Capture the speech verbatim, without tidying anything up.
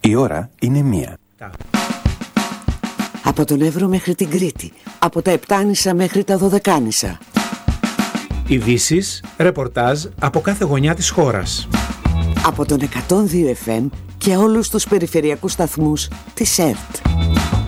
Η ώρα είναι μία. Από τον Εύρο μέχρι την Κρήτη, από τα Επτάνησα μέχρι τα Δωδεκάνησα. Ειδήσεις, ρεπορτάζ από κάθε γωνιά της χώρας. Από τον εκατόν δύο εφ εμ και όλους τους περιφερειακούς σταθμούς της ΕΡΤ.